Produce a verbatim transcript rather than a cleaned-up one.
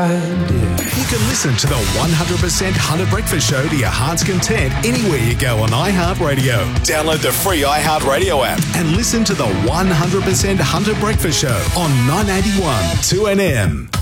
idea. You can listen to the one hundred percent Hunter Breakfast Show to your heart's content anywhere you go on iHeartRadio. Download the free iHeartRadio app and listen to the one hundred percent Hunter Breakfast Show on nine eighty-one two N M.